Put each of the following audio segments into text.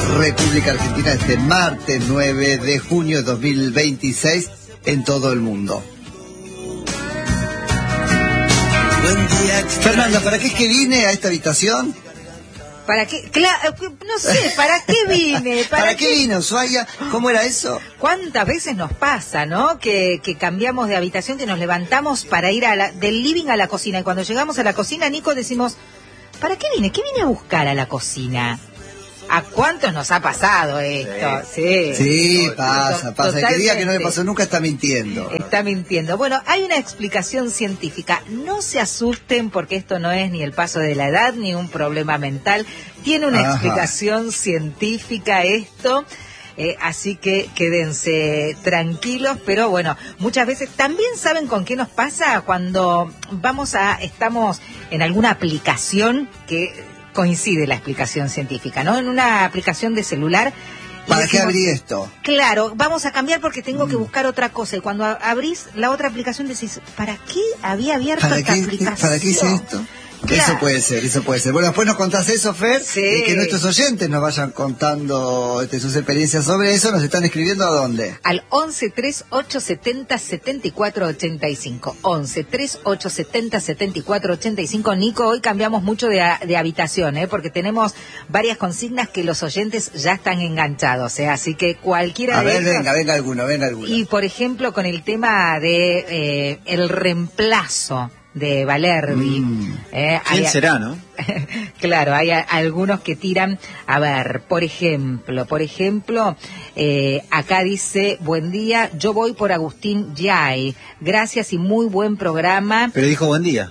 República Argentina este martes 9 de junio de 2026 en todo el mundo. Fernanda, ¿para qué es que vine a esta habitación? ¿Para qué? Claro, no sé, ¿para qué vine? ¿Para qué vine, Ushuaia? ¿Cómo era eso? ¿Cuántas veces nos pasa, no? Que cambiamos de habitación, que nos levantamos para ir del living a la cocina. Y cuando llegamos a la cocina, Nico, decimos, ¿para qué vine? ¿Qué vine a buscar a la cocina? ¿A cuántos nos ha pasado esto? Sí, pasa. El que diga que no le pasó nunca está mintiendo. Está mintiendo. Bueno, hay una explicación científica. No se asusten porque esto no es ni el paso de la edad ni un problema mental. Tiene una explicación científica esto. Así que quédense tranquilos, pero bueno, muchas veces también saben con qué nos pasa cuando estamos en alguna aplicación que coincide la explicación científica, ¿no? En una aplicación de celular. ¿Para qué abrí esto? Claro, vamos a cambiar porque tengo que buscar otra cosa. Y cuando abrís la otra aplicación decís, ¿para qué había abierto esta aplicación? ¿Para qué hice esto? Claro. Eso puede ser. Bueno, después nos contás eso, Fer, y que nuestros oyentes nos vayan contando sus experiencias sobre eso. ¿Nos están escribiendo a dónde? Al 11-3870-7485. 11-3870-7485. Nico, hoy cambiamos mucho de habitación, porque tenemos varias consignas que los oyentes ya están enganchados, así que cualquiera de ellos... venga alguno. Y, por ejemplo, con el tema de el reemplazo de Valerdi. ¿Quién será, no? Claro, hay algunos que tiran. A ver, por ejemplo, acá dice, buen día, yo voy por Agustín Yay. Gracias y muy buen programa. Pero dijo buen día.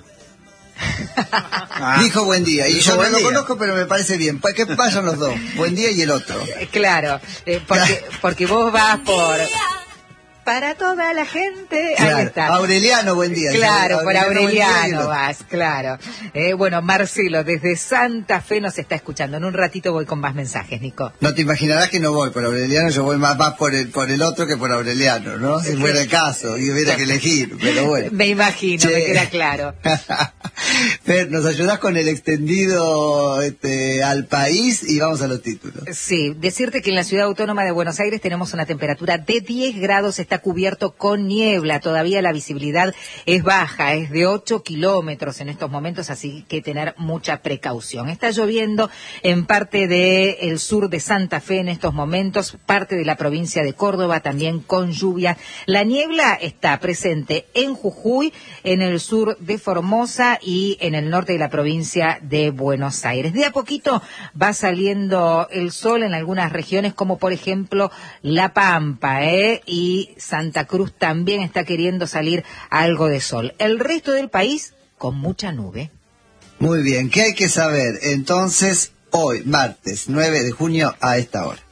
Dijo buen día, y yo no lo conozco, pero me parece bien. Que vayan los dos, buen día y el otro. Claro, porque vos vas por... Para toda la gente, claro. Ahí está. Aureliano, buen día. Claro, por Aureliano vas, claro. Bueno, Marcelo, desde Santa Fe nos está escuchando. En un ratito voy con más mensajes, Nico. No te imaginarás que no voy por Aureliano, yo voy más por el otro que por Aureliano, ¿no? Si fuera el caso, y hubiera que elegir, pero bueno. Me imagino, me queda claro. Fer, ¿nos ayudás con el extendido al país? Y vamos a los títulos. Sí, decirte que en la Ciudad Autónoma de Buenos Aires tenemos una temperatura de 10 grados, está cubierto con niebla, todavía la visibilidad es baja, es de 8 kilómetros en estos momentos, así que tener mucha precaución. Está lloviendo en parte del sur de Santa Fe en estos momentos, parte de la provincia de Córdoba también con lluvia. La niebla está presente en Jujuy, en el sur de Formosa y en el norte de la provincia de Buenos Aires. De a poquito va saliendo el sol en algunas regiones, como por ejemplo La Pampa, y Santa Cruz también está queriendo salir algo de sol. El resto del país con mucha nube. Muy bien, ¿qué hay que saber? Entonces, hoy, martes 9 de junio, a esta hora.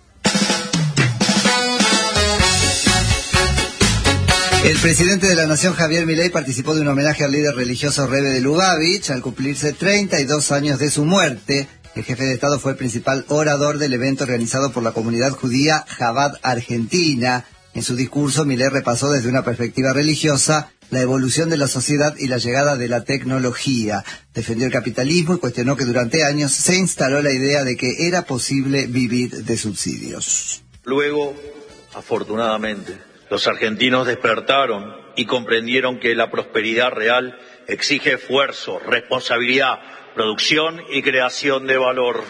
El presidente de la Nación, Javier Milei, participó de un homenaje al líder religioso Rebbe de Lubavitch al cumplirse 32 años de su muerte. El jefe de Estado fue el principal orador del evento organizado por la comunidad judía Chabad Argentina. En su discurso, Milei repasó desde una perspectiva religiosa la evolución de la sociedad y la llegada de la tecnología. Defendió el capitalismo y cuestionó que durante años se instaló la idea de que era posible vivir de subsidios. Luego, afortunadamente, los argentinos despertaron y comprendieron que la prosperidad real exige esfuerzo, responsabilidad, producción y creación de valor.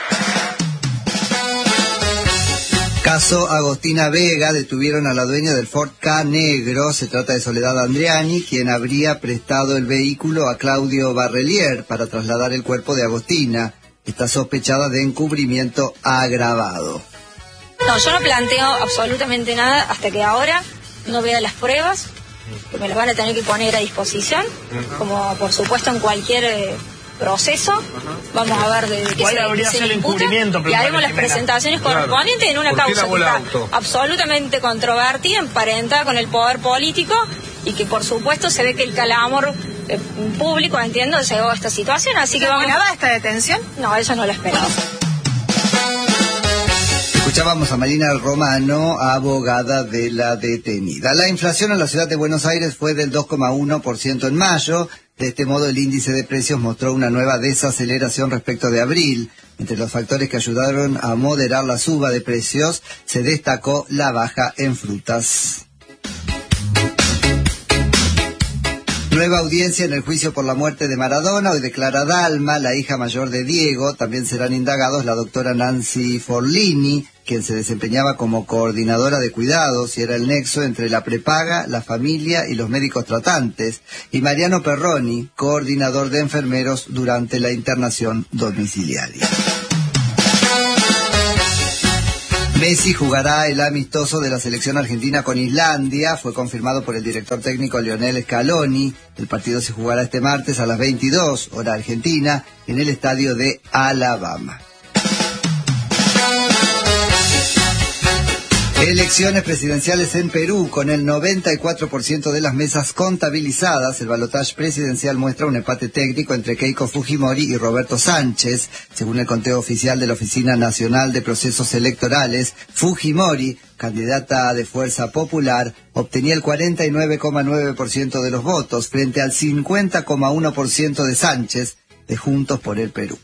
Caso Agostina Vega, detuvieron a la dueña del Ford Ka negro. Se trata de Soledad Andriani, quien habría prestado el vehículo a Claudio Barrelier para trasladar el cuerpo de Agostina. Está sospechada de encubrimiento agravado. No, yo no planteo absolutamente nada hasta que ahora no vea las pruebas, que me las van a tener que poner a disposición, como por supuesto en cualquier proceso. Vamos a ver de qué se le imputa y haremos las presentaciones correspondientes en una causa que está absolutamente controvertida, emparentada con el poder político, y que por supuesto se ve que el calamor público, entiendo, llegó a esta situación, así que vamos... ¿Nada esta detención? No, eso no lo esperaba. Escuchábamos a Marina Romano, abogada de la detenida. La inflación en la ciudad de Buenos Aires fue del 2,1% en mayo. De este modo, el índice de precios mostró una nueva desaceleración respecto de abril. Entre los factores que ayudaron a moderar la suba de precios, se destacó la baja en frutas. Nueva audiencia en el juicio por la muerte de Maradona. Hoy declara Dalma, la hija mayor de Diego. También serán indagados la doctora Nancy Forlini, quien se desempeñaba como coordinadora de cuidados y era el nexo entre la prepaga, la familia y los médicos tratantes, y Mariano Perroni, coordinador de enfermeros durante la internación domiciliaria. Messi jugará el amistoso de la selección argentina con Islandia. Fue confirmado por el director técnico Lionel Scaloni. El partido se jugará este martes a las 22, hora argentina, en el estadio de Alabama. Elecciones presidenciales en Perú. Con el 94% de las mesas contabilizadas, el balotaje presidencial muestra un empate técnico entre Keiko Fujimori y Roberto Sánchez. Según el conteo oficial de la Oficina Nacional de Procesos Electorales, Fujimori, candidata de Fuerza Popular, obtenía el 49,9% de los votos frente al 50,1% de Sánchez, de Juntos por el Perú.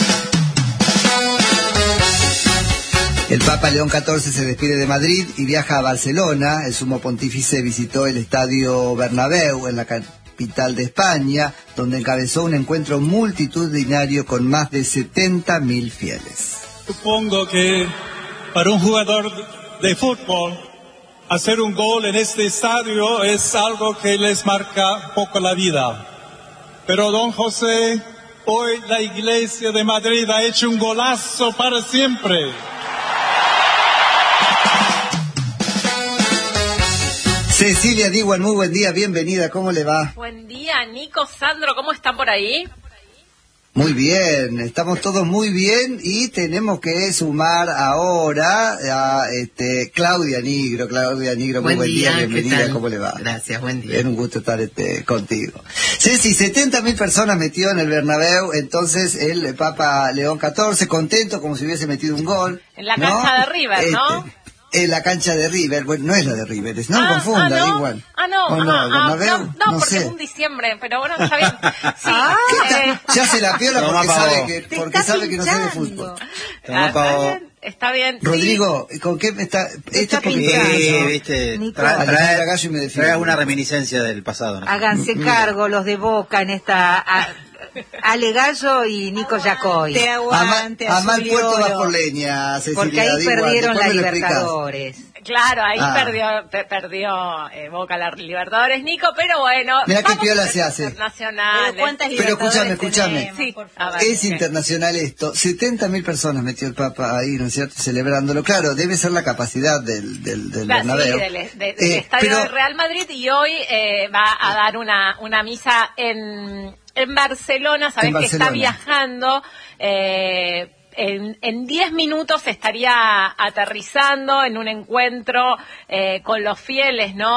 El Papa León XIV se despide de Madrid y viaja a Barcelona. El sumo pontífice visitó el estadio Bernabéu en la capital de España, donde encabezó un encuentro multitudinario con más de 70.000 fieles. Supongo que para un jugador de fútbol, hacer un gol en este estadio es algo que les marca un poco la vida. Pero don José, hoy la Iglesia de Madrid ha hecho un golazo para siempre. Cecilia Diwan, muy buen día, bienvenida, ¿cómo le va? Buen día, Nico, Sandro, ¿cómo están por ahí? Muy bien, estamos todos muy bien y tenemos que sumar ahora a Claudia Nigro, muy buen día, bienvenida, ¿cómo le va? Gracias, buen día. Es un gusto estar contigo. Ceci, 70.000 personas metió en el Bernabéu, entonces el Papa León XIV, contento como si hubiese metido un gol. En la cancha de River, ¿no? En la cancha de River, bueno, no es la de River, no confunda, ¿no? igual. No, porque sé. es un diciembre, pero bueno, está bien. Sí, ya se la piola porque sabe que no sabe de fútbol. Está bien. Rodrigo, ¿con qué me está? Trae una reminiscencia del pasado, ¿no? Háganse cargo los de Boca en esta... Ale Gallo y Nico Yacoy. Te aguante, a mal puerto vas por leña, Cecilia. Porque ahí perdieron la Libertadores. Claro, ahí perdió Boca la Libertadores, Nico, pero bueno. Mirá qué piola se hace. Internacional. Pero escúchame. Sí, es internacional esto. 70.000 personas metió el Papa ahí, ¿no es cierto? Celebrándolo. Claro, debe ser la capacidad del Bernabéu. Sí, del estadio del Real Madrid, y hoy va a dar una misa en Barcelona. Sabés que está viajando. En 10 minutos estaría aterrizando en un encuentro con los fieles, ¿no?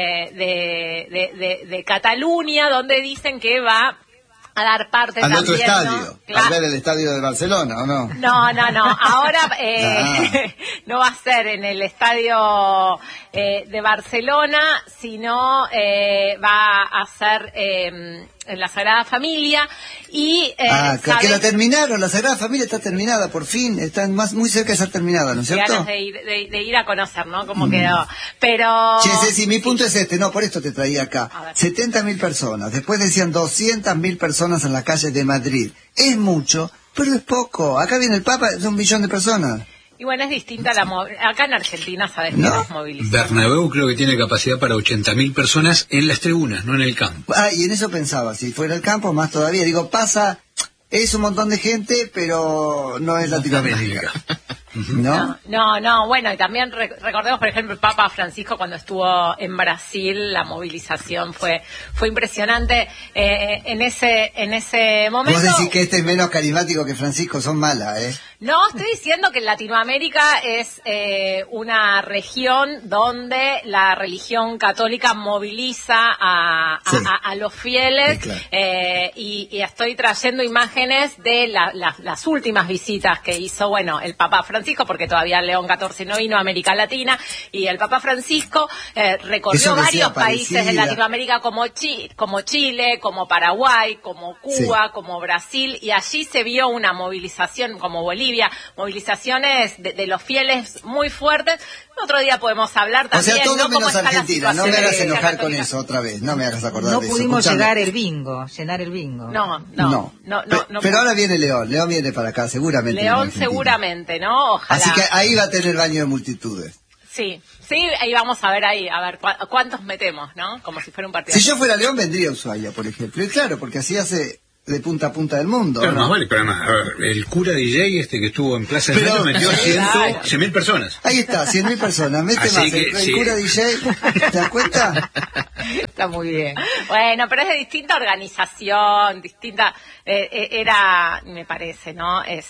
de Cataluña, donde dicen que va a dar parte al también, otro estadio, ¿no? Claro. A ver el estadio de Barcelona, ¿o no? No. Ahora no va a ser en el estadio de Barcelona, sino va a ser en la Sagrada Familia. Y que la terminaron, la Sagrada Familia está terminada, por fin, está muy cerca de ser terminada, ¿no es cierto? Ganas de ir a conocer, ¿no? Cómo quedó. Pero... Sí, mi punto es por esto te traía acá. 70.000 personas, después decían 200.000 personas en la calle de Madrid. Es mucho, pero es poco. Acá viene el Papa, es 1 millón de personas. Y bueno, es distinta acá en Argentina, ¿sabes? ¿No? Es movilización. Bernabéu creo que tiene capacidad para 80.000 personas en las tribunas, no en el campo. Y en eso pensaba, si fuera el campo, más todavía. Digo, es un montón de gente, pero no es Latinoamérica. ¿No? No, bueno, y también recordemos, por ejemplo, el Papa Francisco cuando estuvo en Brasil, la movilización fue impresionante en ese momento. Vos decís que este es menos carismático que Francisco, son malas, ¿eh? No, estoy diciendo que Latinoamérica es una región donde la religión católica moviliza a los fieles, sí, claro. Y estoy trayendo imágenes de las últimas visitas que hizo, bueno, el Papa Francisco, porque todavía León XIV no vino a América Latina, y el Papa Francisco recorrió varios países de Latinoamérica como Chile, como Paraguay, como Cuba, como Brasil, y allí se vio una movilización, como Bolivia, movilizaciones de los fieles muy fuertes. Otro día podemos hablar también. O sea, todo ¿no? menos Argentina. No me hagas enojar católica con eso otra vez. No me hagas acordar no de eso. No pudimos llenar el bingo. No. Pero ahora viene León. León viene para acá, seguramente. León seguramente, ¿no? Ojalá. Así que ahí va a tener baño de multitudes. Sí, ahí vamos a ver cuántos metemos, ¿no? Como si fuera un partido. Si yo fuera León, vendría a Ushuaia, por ejemplo. Y claro, porque así hace de punta a punta del mundo. Pero ¿no? más vale, pero además, a ver, el cura DJ que estuvo en Plaza de Mayo metió 100.000 personas. Ahí está, 100.000 personas. Mete así más, que, el cura DJ, ¿te das cuenta? Está muy bien. Bueno, pero es de distinta organización, me parece, ¿no? Es...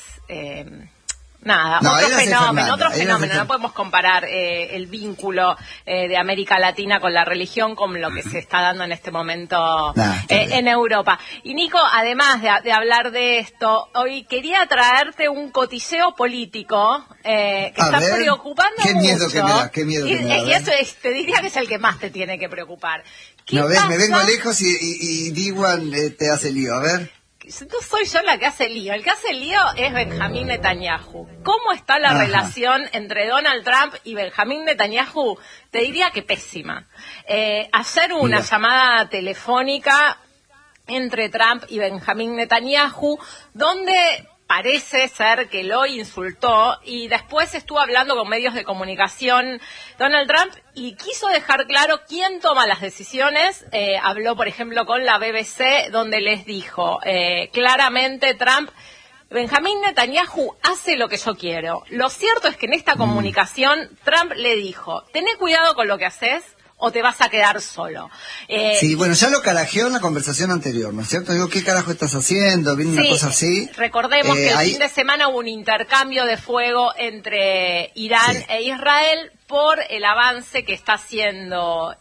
otro fenómeno. No podemos comparar el vínculo de América Latina con la religión con lo que se está dando en este momento en Europa. Y Nico, además de hablar de esto, hoy quería traerte un cotilleo político que está preocupando mucho. Qué miedo que me da. Y eso te diría que es el que más te tiene que preocupar. No ves, me vengo lejos y Diwan te hace lío. A ver. No soy yo la que hace lío. El que hace lío es Benjamín Netanyahu. ¿Cómo está la relación entre Donald Trump y Benjamín Netanyahu? Te diría que pésima. Ayer hubo una llamada telefónica entre Trump y Benjamín Netanyahu, donde parece ser que lo insultó, y después estuvo hablando con medios de comunicación Donald Trump y quiso dejar claro quién toma las decisiones. Habló, por ejemplo, con la BBC, donde les dijo claramente Trump: Benjamín Netanyahu hace lo que yo quiero. Lo cierto es que en esta comunicación Trump le dijo: tené cuidado con lo que haces o te vas a quedar solo. Sí, bueno, ya lo carajeó en la conversación anterior, ¿no es cierto? Digo, ¿qué carajo estás haciendo? Viene una cosa así. Recordemos que el fin de semana hubo un intercambio de fuego entre Irán e Israel por el avance que está haciendo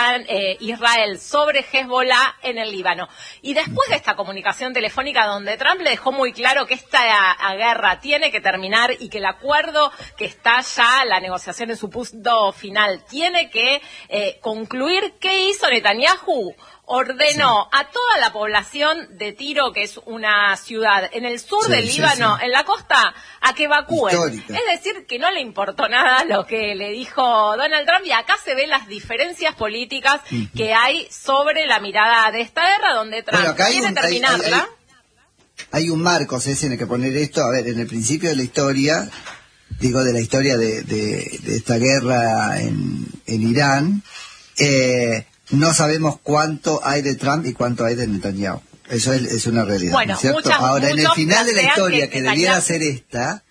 Israel sobre Hezbollah en el Líbano. Y después de esta comunicación telefónica donde Trump le dejó muy claro que esta guerra tiene que terminar y que el acuerdo que está ya, la negociación en su punto final, tiene que concluir, ¿qué hizo Netanyahu? Ordenó a toda la población de Tiro, que es una ciudad en el sur del Líbano, en la costa, a que evacúen. Histórica. Es decir, que no le importó nada lo que le dijo Donald Trump, y acá se ven las diferencias políticas que hay sobre la mirada de esta guerra, donde Trump quiere terminarla. Hay un marco, Ceci, en el que poner esto. A ver, en el principio de la historia, de la historia de esta guerra en Irán, no sabemos cuánto hay de Trump y cuánto hay de Netanyahu. Eso es una realidad, bueno, ¿no es cierto? Ahora, en el final de la historia que debiera ser esta,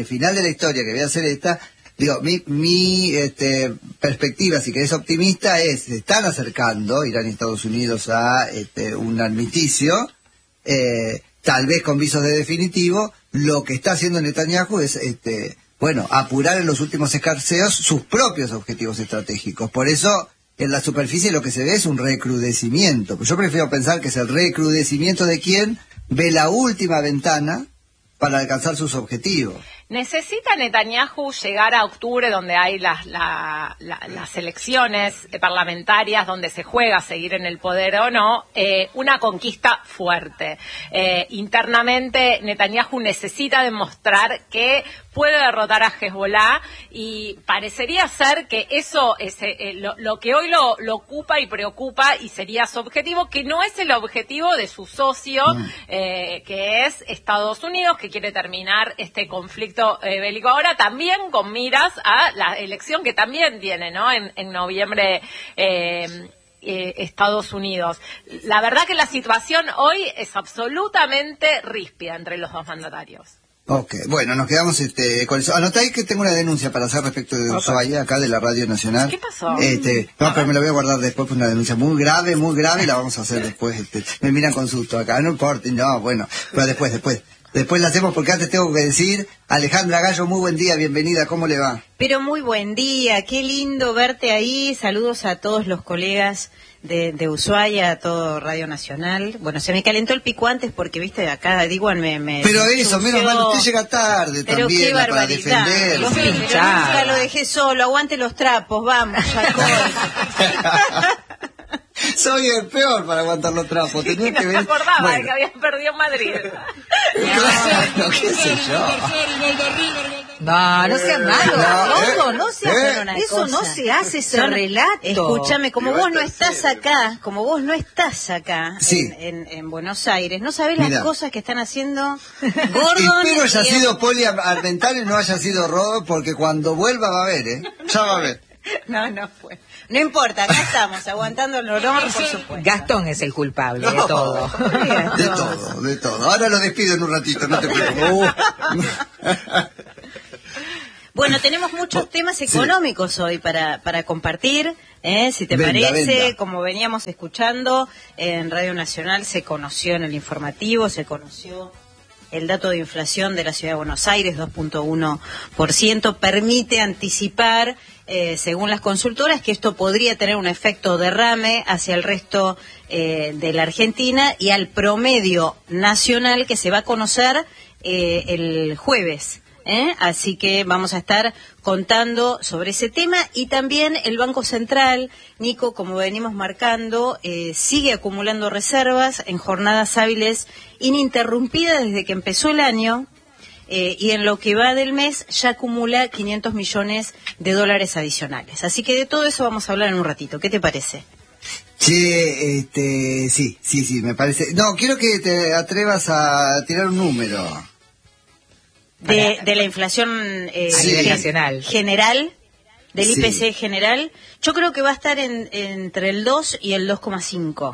digo, mi perspectiva, si querés optimista, es: se están acercando Irán y Estados Unidos a un armisticio, tal vez con visos de definitivo. Lo que está haciendo Netanyahu es apurar en los últimos escarceos sus propios objetivos estratégicos. Por eso, en la superficie lo que se ve es un recrudecimiento. Yo prefiero pensar que es el recrudecimiento de quien ve la última ventana para alcanzar sus objetivos. ¿Necesita Netanyahu llegar a octubre, donde hay las elecciones parlamentarias, donde se juega seguir en el poder o no, una conquista fuerte? Internamente, Netanyahu necesita demostrar que puede derrotar a Hezbollah, y parecería ser que eso es lo que hoy lo ocupa y preocupa, y sería su objetivo, que no es el objetivo de su socio, que es Estados Unidos, que quiere terminar este conflicto bélico. Ahora también con miras a la elección que también tiene, ¿no? En noviembre Estados Unidos. La verdad que la situación hoy es absolutamente ríspida entre los dos mandatarios. Ok, bueno, nos quedamos con eso. Anotáis que tengo una denuncia para hacer respecto de Ushuaia, acá de la Radio Nacional. ¿Qué pasó? No, pero me la voy a guardar después, pues una denuncia muy grave, y la vamos a hacer después. Me miran con susto acá, no importa, no, bueno, pero después. Después la hacemos porque antes tengo que decir, Alejandra Gallo, muy buen día, bienvenida, ¿cómo le va? Pero muy buen día, qué lindo verte ahí, saludos a todos los colegas de Ushuaia, a todo Radio Nacional. Bueno, se me calentó el pico antes porque, viste, acá Diguan me Pero eso, menos mal, usted llega tarde pero también qué para barbaridad. defender. Nunca lo dejé solo, aguante los trapos, vamos, Jacob. Soy el peor para aguantar los trapos. Tenía que No ver. me acordaba Bueno. de que habían perdido en Madrid. Claro, qué sé yo. No sea malo, No, no sea Pero una eso cosa. no se hace, ese Yo no- relato. Escúchame, como vos no estás acá, Sí. en Buenos Aires, no sabés Mirá. las cosas que están haciendo Gordon. Espero haya y- sido poliarmental y no haya sido robo, porque cuando vuelva va a ver, ¿eh? Ya va a ver. No fue. No importa, acá estamos, aguantando el honor, por supuesto. Gastón es el culpable de todo. De todo. Ahora lo despido en un ratito, no te preocupes. Bueno, tenemos muchos temas económicos hoy para compartir, si te Venga, parece, venga. como veníamos escuchando, en Radio Nacional se conoció en el informativo, se conoció el dato de inflación de la Ciudad de Buenos Aires, 2.1%, permite anticipar, según las consultoras, que esto podría tener un efecto derrame hacia el resto de la Argentina y al promedio nacional que se va a conocer el jueves. Así que vamos a estar contando sobre ese tema y también el Banco Central, Nico, como venimos marcando, sigue acumulando reservas en jornadas hábiles ininterrumpidas desde que empezó el año y en lo que va del mes ya acumula 500 millones de dólares adicionales. Así que de todo eso vamos a hablar en un ratito. ¿Qué te parece? Che, sí, me parece. No, quiero que te atrevas a tirar un número. De la inflación nacional. general, del Sí. IPC general, yo creo que va a estar entre el 2 y el 2,5.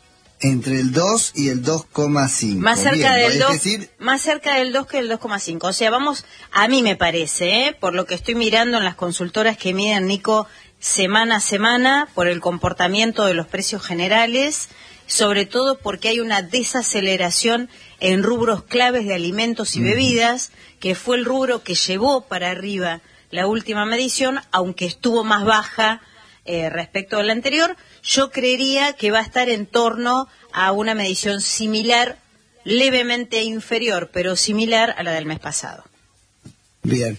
Entre el 2 y el 2,5. Más cerca Bien, del es 2, decir, más cerca del 2 que el 2,5. O sea, vamos, a mí me parece, por lo que estoy mirando en las consultoras que miden, Nico, semana a semana, por el comportamiento de los precios generales, sobre todo porque hay una desaceleración en rubros claves de alimentos y bebidas, que fue el rubro que llevó para arriba la última medición, aunque estuvo más baja respecto a la anterior. Yo creería que va a estar en torno a una medición similar, levemente inferior, pero similar a la del mes pasado. bien.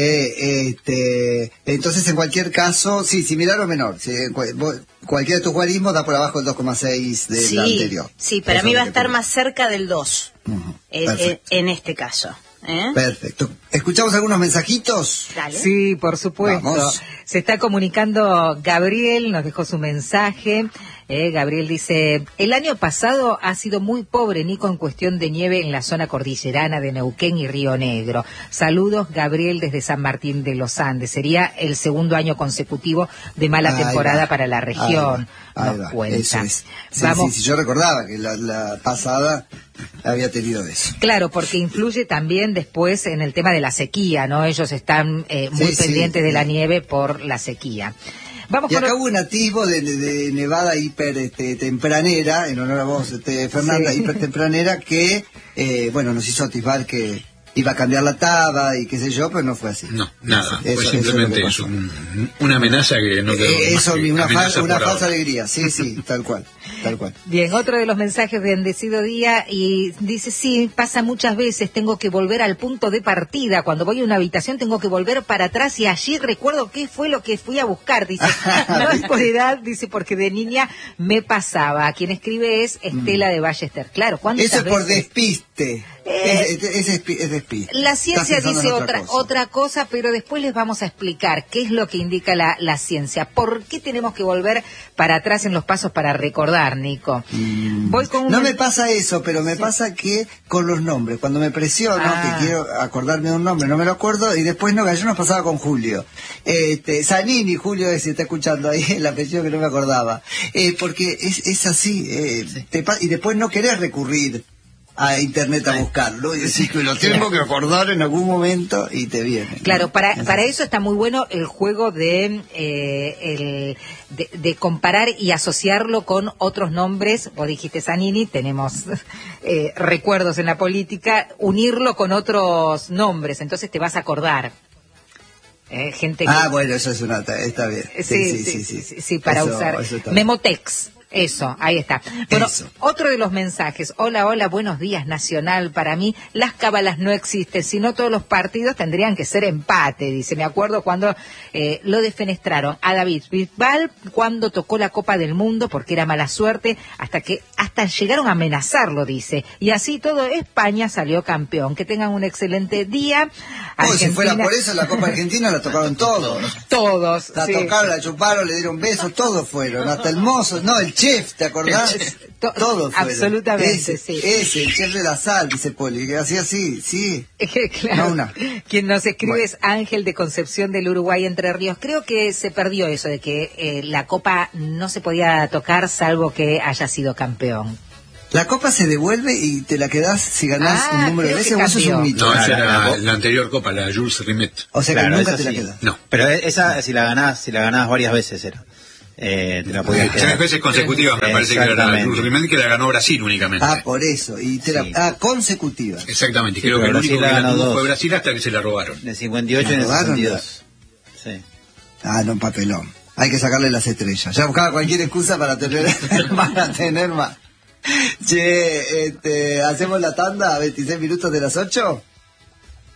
Che, entonces en cualquier caso, sí, similar o menor. Sí, cualquiera de tus guarismos da por abajo el 2,6 del anterior. Sí, para Eso mí es va lo a que estar creo. más cerca del 2, Perfecto. en este caso. Perfecto. ¿Escuchamos algunos mensajitos? Dale. Sí, por supuesto. Vamos. Se está comunicando Gabriel, nos dejó su mensaje. Gabriel dice, el año pasado ha sido muy pobre, Nico, en cuestión de nieve en la zona cordillerana de Neuquén y Río Negro. Saludos, Gabriel, desde San Martín de los Andes. Sería el segundo año consecutivo de mala Ahí temporada va. para la región. Ahí Nos va. cuenta. Eso es. Sí, Vamos. sí, yo recordaba que la pasada había tenido eso. Claro, porque influye también después en el tema de la sequía, ¿no? Ellos están muy Sí, pendientes sí. de la nieve por la sequía. Vamos Y con acá hubo un atisbo de nevada hiper tempranera, en honor a vos, Fernanda, Sí. hiper tempranera, que, nos hizo atisbar que iba a cambiar la taba y qué sé yo, pero no fue así. No, nada, Eso fue es lo que simplemente pasó. eso, una amenaza que no quedó más Eso, que una amenaza por falsa ahora. alegría, sí, tal cual. Bien, otro de los mensajes de Bendecido Día y dice, sí, pasa muchas veces, tengo que volver al punto de partida, cuando voy a una habitación tengo que volver para atrás y allí recuerdo qué fue lo que fui a buscar, dice, no es por edad, dice, porque de niña me pasaba. Quien escribe es Estela de Ballester. Claro, ¿cuántas Eso es por veces? despiste. Es despiste. La Estás ciencia pensando dice en otra cosa, pero después les vamos a explicar qué es lo que indica la ciencia. ¿Por qué tenemos que volver para atrás en los pasos para recordar, Nico? Voy con No me pasa eso, pero me pasa que con los nombres, cuando me presiono, que quiero acordarme de un nombre, no me lo acuerdo, y después no, que ayer nos pasaba con Julio. Zanini, Julio, si está escuchando ahí el apellido que no me acordaba. Porque es así, y después no querés recurrir a internet a buscarlo y decís que lo tengo que acordar en algún momento y te viene. Claro, para eso está muy bueno el juego de comparar y asociarlo con otros nombres. Vos dijiste Zanini, tenemos recuerdos en la política, unirlo con otros nombres, entonces te vas a acordar. Gente que... bueno, eso es está bien. Sí, para eso, usar. Eso Memotex. Eso, ahí está. Bueno, eso. Otro de los mensajes. Hola, buenos días, Nacional. Para mí, las cábalas no existen, sino todos los partidos tendrían que ser empate, dice. Me acuerdo cuando lo defenestraron a David Bisbal cuando tocó la Copa del Mundo porque era mala suerte, hasta llegaron a amenazarlo, dice. Y así todo, España salió campeón. Que tengan un excelente día. Si fuera por eso, la Copa Argentina la tocaron todos. Todos. La tocaron, la chuparon, le dieron besos, todos fueron. Hasta el mozo, no, el chef, ¿te acordás? Todos fueron. Absolutamente, Ese, el chef de la sal, dice Poli, que hacía así, sí. Claro. No, Quien nos escribe es Ángel de Concepción del Uruguay, Entre Ríos. Creo que se perdió eso de que la Copa no se podía tocar salvo que haya sido campeón. La Copa se devuelve y te la quedás si ganás un número de veces, o eso es un mito. No, esa era la anterior Copa, la Jules Rimet. O sea que nunca te la quedás. No. Pero esa, si la ganás varias veces era. Te la podías quedar. 3 veces consecutivas, me parece que era la Jules Rimet, que la ganó Brasil únicamente. Por eso. Y consecutivas. Exactamente, creo que el único que ganó fue Brasil hasta que se la robaron. En el 58 y en el 62. Sí. No, un papelón. Hay que sacarle las estrellas. Ya buscaba cualquier excusa para tener más. Che, hacemos la tanda a 26 minutos de las 8.